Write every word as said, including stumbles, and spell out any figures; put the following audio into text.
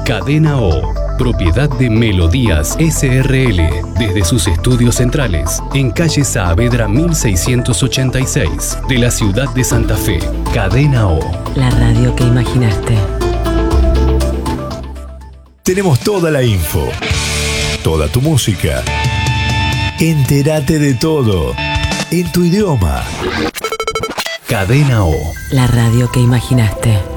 Cadena O, propiedad de Melodías S R L, desde sus estudios centrales, en calle Saavedra mil seiscientos ochenta y seis, de la ciudad de Santa Fe. Cadena O. La radio que imaginaste. Tenemos toda la info, toda tu música. Entérate de todo, en tu idioma. Cadena O. La radio que imaginaste.